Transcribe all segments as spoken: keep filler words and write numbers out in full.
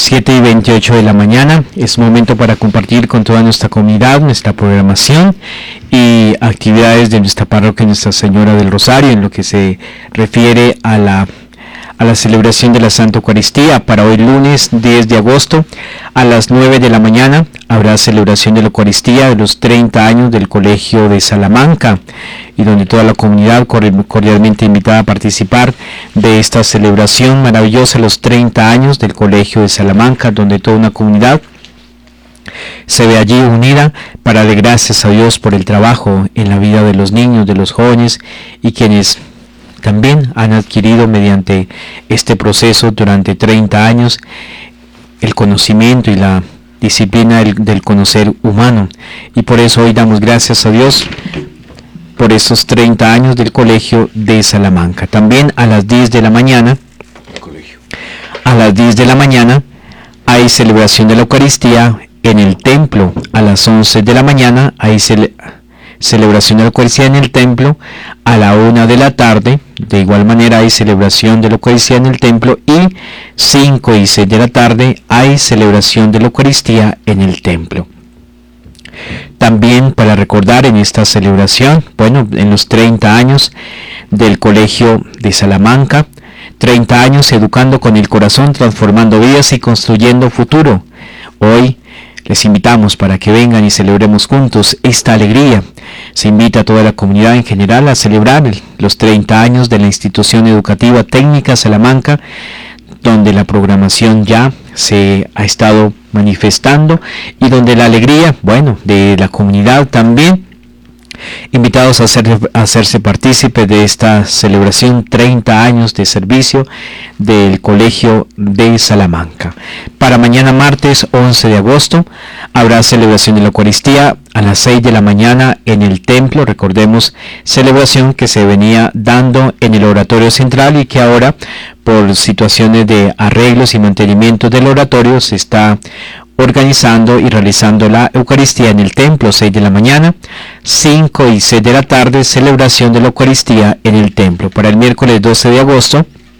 siete y veintiocho de la mañana. Es momento para compartir con toda nuestra comunidad nuestra programación y actividades de nuestra parroquia Nuestra Señora del Rosario en lo que se refiere a la a la celebración de la Santa Eucaristía. Para hoy lunes diez de agosto a las nueve de la mañana habrá celebración de la Eucaristía de los treinta años del Colegio de Salamanca, y donde toda la comunidad cordialmente invitada a participar de esta celebración maravillosa, los treinta años del Colegio de Salamanca, donde toda una comunidad se ve allí unida para dar gracias a Dios por el trabajo en la vida de los niños, de los jóvenes, y quienes también han adquirido mediante este proceso durante treinta años el conocimiento y la disciplina del, del conocer humano. Y por eso hoy damos gracias a Dios por estos treinta años del Colegio de Salamanca. También a las diez de la mañana, a las diez de la mañana hay celebración de la Eucaristía en el templo. A las once de la mañana hay cele celebración de la Eucaristía en el templo. A la una de la tarde, de igual manera, hay celebración de la Eucaristía en el templo, y cinco y seis de la tarde hay celebración de la Eucaristía en el templo. También para recordar en esta celebración, bueno, en los treinta años del Colegio de Salamanca, treinta años educando con el corazón, transformando vidas y construyendo futuro. Hoy les invitamos para que vengan y celebremos juntos esta alegría. Se invita a toda la comunidad en general a celebrar los treinta años de la Institución Educativa Técnica Salamanca, donde la programación ya se ha estado manifestando y donde la alegría, bueno, de la comunidad también. Invitados a, hacer, a hacerse partícipe de esta celebración, treinta años de servicio del Colegio de Salamanca. Para mañana martes once de agosto habrá celebración de la Eucaristía a las seis de la mañana en el templo. Recordemos, celebración que se venía dando en el oratorio central y que ahora, por situaciones de arreglos y mantenimiento del oratorio, se está organizando y realizando la Eucaristía en el templo. Seis de la mañana, cinco y seis de la tarde, celebración de la Eucaristía en el templo. Para el miércoles doce de agosto,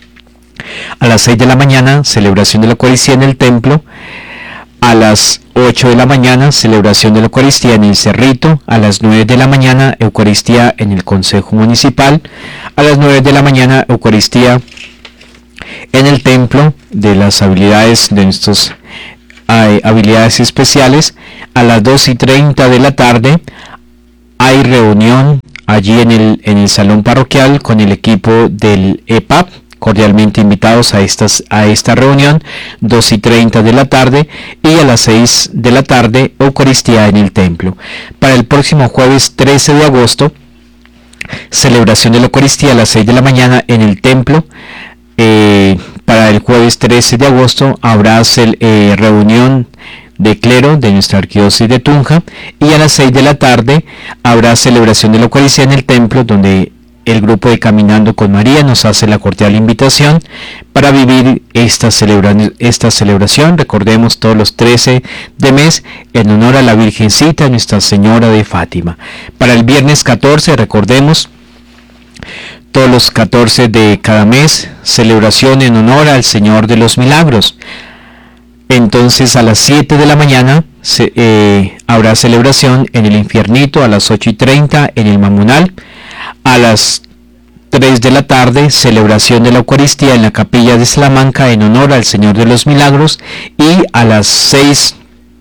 a las seis de la mañana, celebración de la Eucaristía en el templo. A las ocho de la mañana, celebración de la Eucaristía en el Cerrito. A las nueve de la mañana, Eucaristía en el Consejo Municipal. A las nueve de la mañana, Eucaristía en el templo de las habilidades de nuestros hay habilidades especiales. A las dos y treinta de la tarde hay reunión allí en el, en el salón parroquial con el equipo del E P A P, cordialmente invitados a, estas, a esta reunión. Dos y treinta de la tarde, y a las seis de la tarde Eucaristía en el templo. Para el próximo jueves trece de agosto, celebración de la Eucaristía a las seis de la mañana en el templo. Eh, para el jueves trece de agosto habrá eh, reunión de clero de nuestra arquidiócesis de Tunja, y a las seis de la tarde habrá celebración de la Eucaristía en el templo, donde el grupo de Caminando con María nos hace la cordial invitación para vivir esta, celebra esta celebración. Recordemos, todos los trece de mes, en honor a la Virgencita Nuestra Señora de Fátima. Para el viernes catorce, recordemos, todos los catorce de cada mes, celebración en honor al Señor de los Milagros. Entonces a las siete de la mañana se, eh, habrá celebración en el Infiernito. A las ocho y treinta en el Mamunal. A las tres de la tarde, celebración de la Eucaristía en la Capilla de Salamanca en honor al Señor de los Milagros. Y a las seis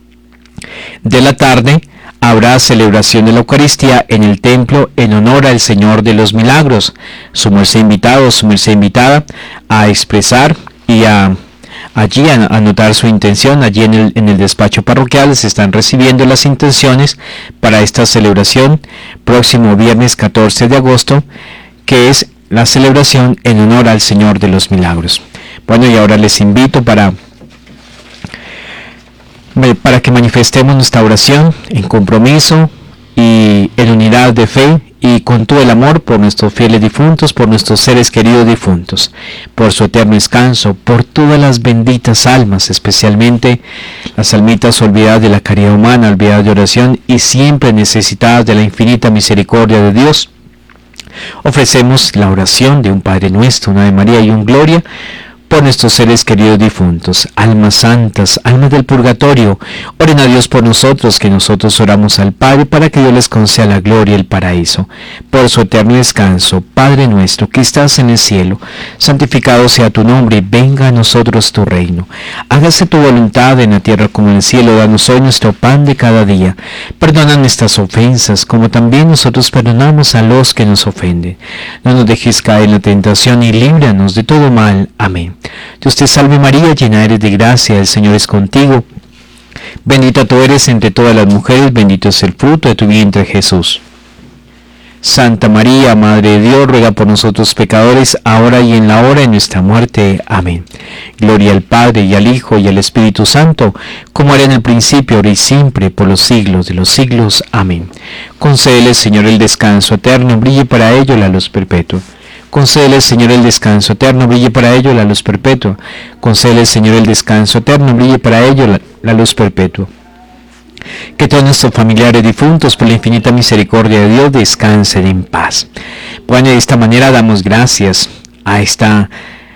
de la tarde habrá celebración de la Eucaristía en el templo en honor al Señor de los Milagros. Su merced invitado, su merced invitada a expresar y a allí a anotar su intención. Allí en el, en el despacho parroquial se están recibiendo las intenciones para esta celebración próximo viernes catorce de agosto, que es la celebración en honor al Señor de los Milagros. Bueno, y ahora les invito para para que manifestemos nuestra oración en compromiso y en unidad de fe y con todo el amor por nuestros fieles difuntos, por nuestros seres queridos difuntos, por su eterno descanso, por todas las benditas almas, especialmente las almitas olvidadas de la caridad humana, olvidadas de oración y siempre necesitadas de la infinita misericordia de Dios. Ofrecemos la oración de un Padre Nuestro, una Ave María y un Gloria por nuestros seres queridos difuntos, almas santas, almas del purgatorio, oren a Dios por nosotros, que nosotros oramos al Padre para que Dios les conceda la gloria y el paraíso. Por su eterno descanso, Padre nuestro que estás en el cielo, santificado sea tu nombre, venga a nosotros tu reino. Hágase tu voluntad en la tierra como en el cielo. Danos hoy nuestro pan de cada día. Perdona nuestras ofensas, como también nosotros perdonamos a los que nos ofenden. No nos dejes caer en la tentación y líbranos de todo mal. Amén. Dios te salve María, llena eres de gracia, el Señor es contigo. Bendita tú eres entre todas las mujeres, bendito es el fruto de tu vientre Jesús. Santa María, Madre de Dios, ruega por nosotros pecadores, ahora y en la hora de nuestra muerte. Amén. Gloria al Padre, y al Hijo, y al Espíritu Santo, como era en el principio, ahora y siempre, por los siglos de los siglos. Amén. Concédele, Señor, el descanso eterno, brille para ello la luz perpetua. Concédele, Señor, el descanso eterno, brille para ello la luz perpetua. Concédele, Señor, el descanso eterno, brille para ello la, la luz perpetua. Que todos nuestros familiares difuntos, por la infinita misericordia de Dios, descansen en paz. Bueno, de esta manera damos gracias a esta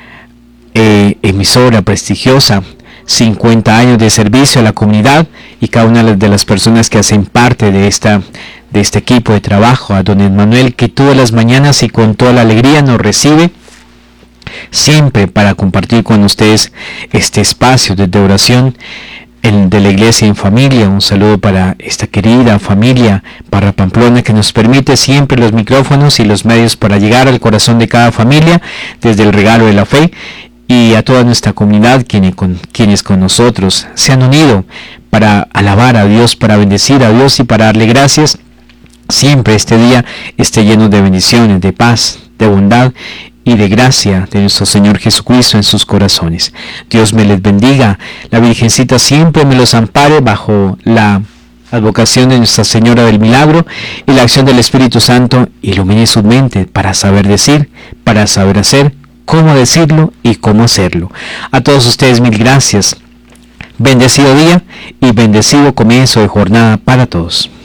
eh, emisora prestigiosa, cincuenta años de servicio a la comunidad, y cada una de las personas que hacen parte de esta de este equipo de trabajo, a don Emmanuel, que todas las mañanas y con toda la alegría nos recibe siempre para compartir con ustedes este espacio de oración el de la Iglesia en Familia. Un saludo para esta querida familia para Pamplona, que nos permite siempre los micrófonos y los medios para llegar al corazón de cada familia desde el regalo de la fe, y a toda nuestra comunidad quienes con, quienes con nosotros se han unido para alabar a Dios, para bendecir a Dios y para darle gracias. Siempre este día esté lleno de bendiciones, de paz, de bondad y de gracia de nuestro Señor Jesucristo en sus corazones. Dios me les bendiga, la Virgencita siempre me los ampare bajo la advocación de Nuestra Señora del Milagro, y la acción del Espíritu Santo ilumine su mente para saber decir, para saber hacer, cómo decirlo y cómo hacerlo. A todos ustedes mil gracias. Bendecido día y bendecido comienzo de jornada para todos.